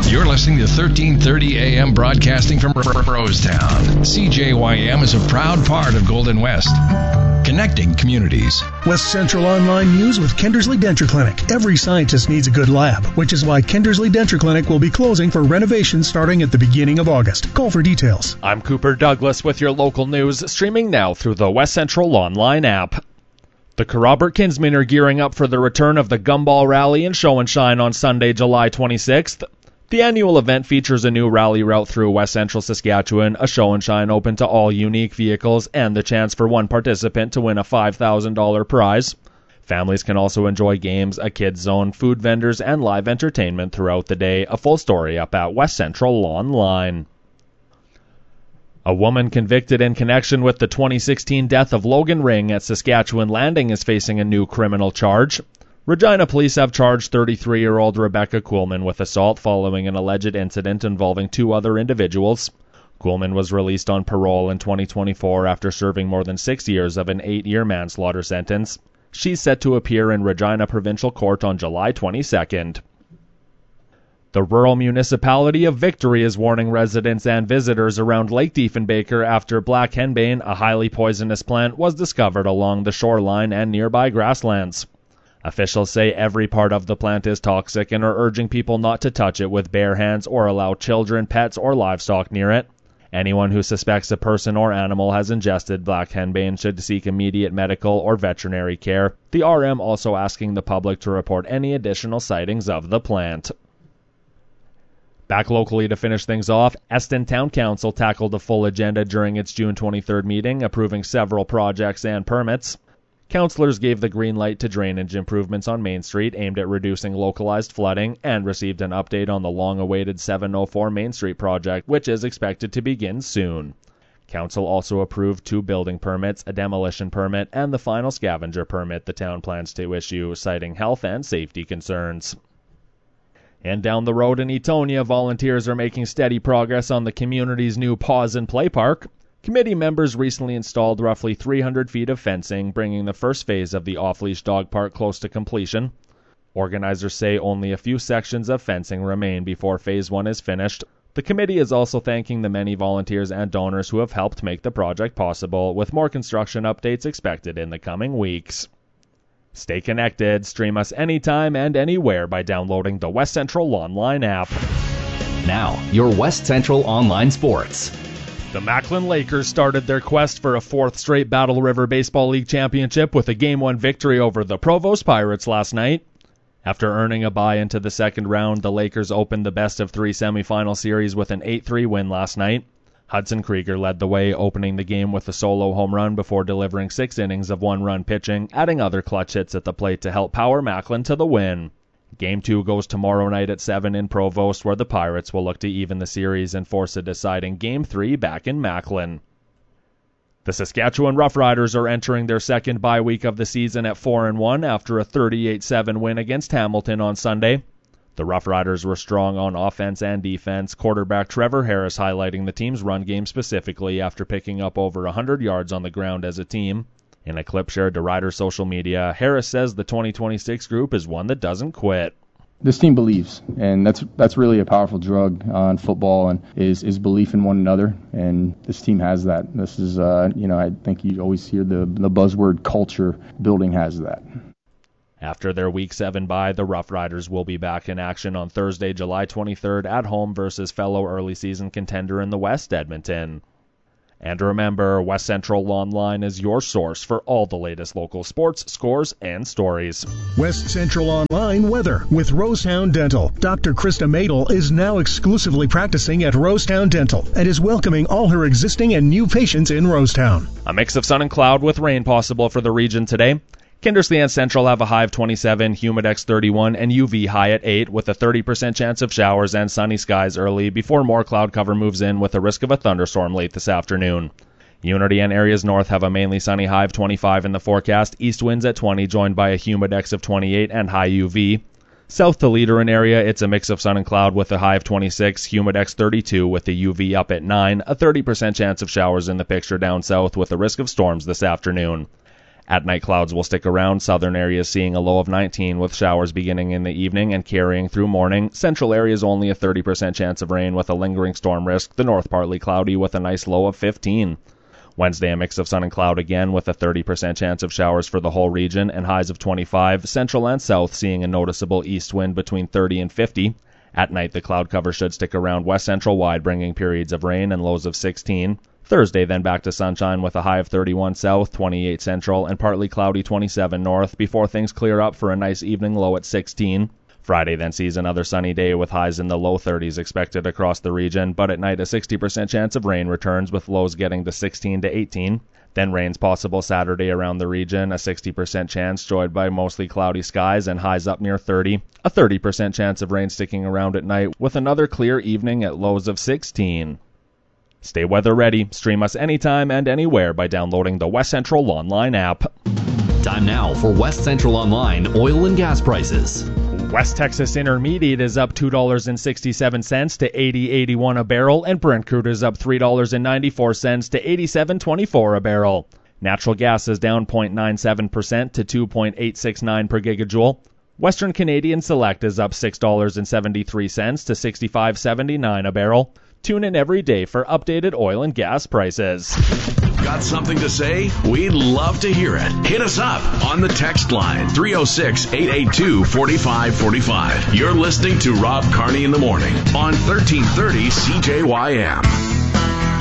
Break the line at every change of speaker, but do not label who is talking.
You're listening to 1330 AM broadcasting from Rosetown. CJYM is a proud part of Golden West, connecting communities.
West Central Online News with Kendersley Denture Clinic. Every scientist needs a good lab, which is why Kendersley Denture Clinic will be closing for renovation starting at the beginning of August. Call for details.
I'm Cooper Douglas with your local news, streaming now through the West Central Online app. The Kerrobert Kinsmen are gearing up for the return of the Gumball Rally and Show and Shine on Sunday, July 26th. The annual event features a new rally route through West Central Saskatchewan, a show and shine open to all unique vehicles, and the chance for one participant to win a $5,000 prize. Families can also enjoy games, a kids zone, food vendors, and live entertainment throughout the day. A full story up at West Central Online. A woman convicted in connection with the 2016 death of Logan Ring at Saskatchewan Landing is facing a new criminal charge. Regina police have charged 33-year-old Rebecca Kuhlman with assault following an alleged incident involving two other individuals. Kuhlman was released on parole in 2024 after serving more than 6 years of an 8-year manslaughter sentence. She's set to appear in Regina Provincial Court on July 22nd. The rural municipality of Victory is warning residents and visitors around Lake Diefenbaker after black henbane, a highly poisonous plant, was discovered along the shoreline and nearby grasslands. Officials say every part of the plant is toxic and are urging people not to touch it with bare hands or allow children, pets, or livestock near it. Anyone who suspects a person or animal has ingested black henbane should seek immediate medical or veterinary care. The RM also asking the public to report any additional sightings of the plant. Back locally to finish things off, Eston Town Council tackled a full agenda during its June 23rd meeting, approving several projects and permits. Councillors gave the green light to drainage improvements on Main Street aimed at reducing localized flooding and received an update on the long-awaited 704 Main Street project, which is expected to begin soon. Council also approved 2 building permits, a demolition permit, and the final scavenger permit the town plans to issue, citing health and safety concerns. And down the road in Etonia, volunteers are making steady progress on the community's new Pause and Play Park. Committee members recently installed roughly 300 feet of fencing, bringing the first phase of the off-leash dog park close to completion. Organizers say only a few sections of fencing remain before Phase 1 is finished. The committee is also thanking the many volunteers and donors who have helped make the project possible, with more construction updates expected in the coming weeks. Stay connected. Stream us anytime and anywhere by downloading the West Central Online app.
Now, your West Central Online Sports.
The Macklin Lakers started their quest for a 4th straight Battle River Baseball League championship with a Game 1 victory over the Provost Pirates last night. After earning a bye into the second round, the Lakers opened the best-of-3 semifinal series with an 8-3 win last night. Hudson Krieger led the way, opening the game with a solo home run before delivering 6 innings of 1-run pitching, adding other clutch hits at the plate to help power Macklin to the win. Game 2 goes tomorrow night at 7 in Provost, where the Pirates will look to even the series and force a deciding Game 3 back in Macklin. The Saskatchewan Roughriders are entering their second bye week of the season at 4-1 after a 38-7 win against Hamilton on Sunday. The Roughriders were strong on offense and defense, quarterback Trevor Harris highlighting the team's run game specifically after picking up over 100 yards on the ground as a team. In a clip shared to Rider social media, Harris says the 2026 group is one that doesn't quit.
This team believes, and that's really a powerful drug in football, and is belief in one another, and this team has that. This is, I think you always hear the buzzword culture. Building has that.
After their Week 7 bye, the Roughriders will be back in action on Thursday, July 23rd at home versus fellow early season contender in the West, Edmonton. And remember, West Central Online is your source for all the latest local sports, scores, and stories.
West Central Online weather with Rosetown Dental. Dr. Krista Madel is now exclusively practicing at Rosetown Dental and is welcoming all her existing and new patients in Rosetown.
A mix of sun and cloud with rain possible for the region today. Kindersley and Central have a high of 27, Humidex 31, and UV high at 8 with a 30% chance of showers and sunny skies early before more cloud cover moves in with a risk of a thunderstorm late this afternoon. Unity and areas north have a mainly sunny high of 25 in the forecast, east winds at 20 joined by a Humidex of 28 and high UV. South to Leader and area, it's a mix of sun and cloud with a high of 26, Humidex 32 with the UV up at 9, a 30% chance of showers in the picture down south with a risk of storms this afternoon. At night, clouds will stick around. Southern areas seeing a low of 19 with showers beginning in the evening and carrying through morning. Central areas only a 30% chance of rain with a lingering storm risk. The north partly cloudy with a nice low of 15. Wednesday, a mix of sun and cloud again with a 30% chance of showers for the whole region and highs of 25. Central and south seeing a noticeable east wind between 30 and 50. At night, the cloud cover should stick around west central wide, bringing periods of rain and lows of 16. Thursday, then back to sunshine with a high of 31 south, 28 central, and partly cloudy 27 north before things clear up for a nice evening low at 16. Friday then sees another sunny day with highs in the low 30s expected across the region, but at night a 60% chance of rain returns with lows getting to 16 to 18. Then rains possible Saturday around the region, a 60% chance joined by mostly cloudy skies and highs up near 30. A 30% chance of rain sticking around at night with another clear evening at lows of 16. Stay weather ready. Stream us anytime and anywhere by downloading the West Central Online app.
Time now for West Central Online oil and gas prices.
West Texas Intermediate is up $2.67 to $80.81 a barrel, and Brent crude is up $3.94 to $87.24 a barrel. Natural gas is down 0.97% to 2.869 per gigajoule. Western Canadian Select is up $6.73 to $65.79 a barrel. Tune in every day for updated oil and gas prices.
Got something to say? We'd love to hear it. Hit us up on the text line 306-882-4545. You're listening to Rob Carney in the Morning on 1330 CJYM.